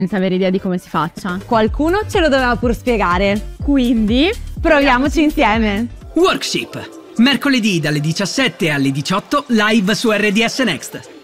senza avere idea di come si faccia. Qualcuno ce lo doveva pur spiegare. Quindi Proviamoci insieme. Workship. Mercoledì dalle 17 alle 18 live su RDS Next.